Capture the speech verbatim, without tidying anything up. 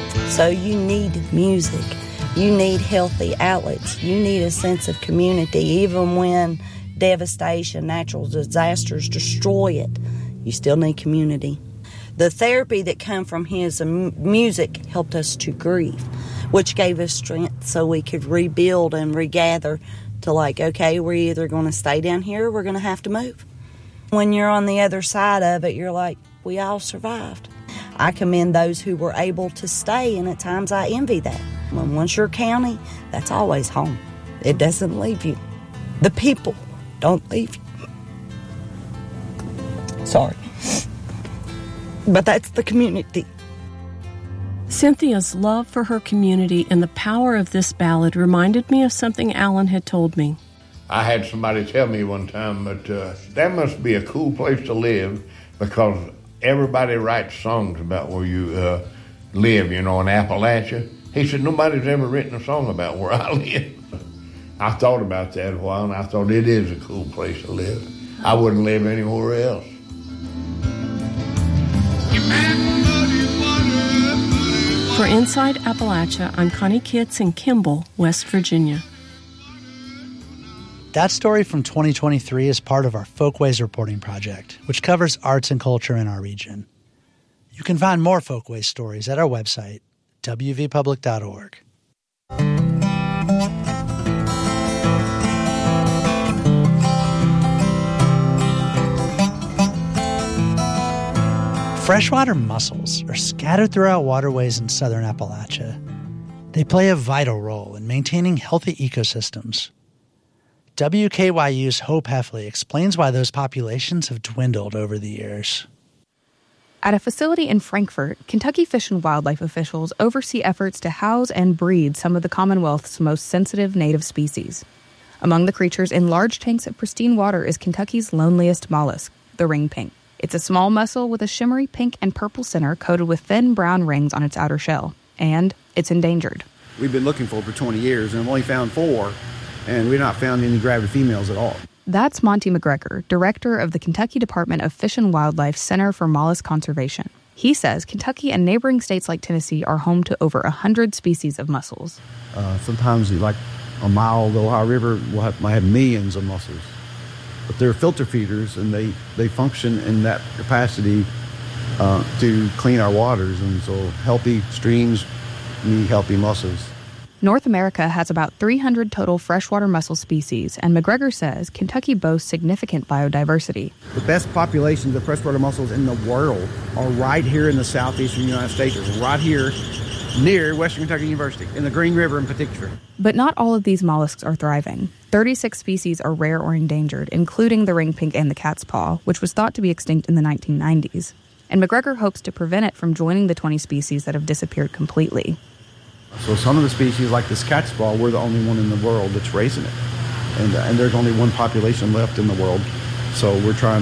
So you need music. You need healthy outlets. You need a sense of community. Even when devastation, natural disasters destroy it, you still need community. The therapy that came from his music helped us to grieve, which gave us strength so we could rebuild and regather to like, okay, we're either going to stay down here or we're going to have to move. When you're on the other side of it, you're like, we all survived. I commend those who were able to stay, and at times I envy that. When once you're county, that's always home. It doesn't leave you. The people don't leave you. Sorry. But that's the community. Cynthia's love for her community and the power of this ballad reminded me of something Alan had told me. I had somebody tell me one time that uh, that must be a cool place to live because everybody writes songs about where you uh, live, you know, in Appalachia. He said, nobody's ever written a song about where I live. I thought about that a while, and I thought it is a cool place to live. I wouldn't live anywhere else. For Inside Appalachia, I'm Connie Kitts in Kimball, West Virginia. That story from twenty twenty-three is part of our Folkways reporting project, which covers arts and culture in our region. You can find more Folkways stories at our website, w v public dot org. Freshwater mussels are scattered throughout waterways in southern Appalachia. They play a vital role in maintaining healthy ecosystems. W K Y U's Hope Heffley explains why those populations have dwindled over the years. At a facility in Frankfort, Kentucky Fish and Wildlife officials oversee efforts to house and breed some of the Commonwealth's most sensitive native species. Among the creatures in large tanks of pristine water is Kentucky's loneliest mollusk, the ring pink. It's a small mussel with a shimmery pink and purple center coated with thin brown rings on its outer shell, and it's endangered. We've been looking for it for twenty years and have only found four, and we've not found any gravid females at all. That's Monty McGregor, director of the Kentucky Department of Fish and Wildlife Center for Mollusk Conservation. He says Kentucky and neighboring states like Tennessee are home to over one hundred species of mussels. Uh, sometimes, like a mile of the Ohio River, we'll have, might have millions of mussels. But they're filter feeders, and they, they function in that capacity uh, to clean our waters. And so healthy streams need healthy mussels. North America has about three hundred total freshwater mussel species, and McGregor says Kentucky boasts significant biodiversity. The best populations of freshwater mussels in the world are right here in the southeastern United States, right here near Western Kentucky University, in the Green River in particular. But not all of these mollusks are thriving. thirty-six species are rare or endangered, including the ring pink and the cat's paw, which was thought to be extinct in the nineteen nineties. And McGregor hopes to prevent it from joining the twenty species that have disappeared completely. So some of the species, like this cat's paw, we're the only one in the world that's raising it. And, uh, and there's only one population left in the world. So we're trying